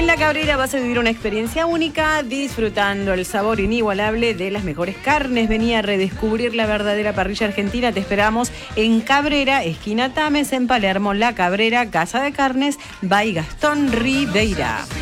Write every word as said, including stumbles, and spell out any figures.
En La Cabrera vas a vivir una experiencia única, disfrutando el sabor inigualable de las mejores carnes. Vení a redescubrir la verdadera parrilla argentina. Te esperamos en Cabrera, esquina Tames, en Palermo. La Cabrera, Casa de Carnes, by Gastón Ribeira.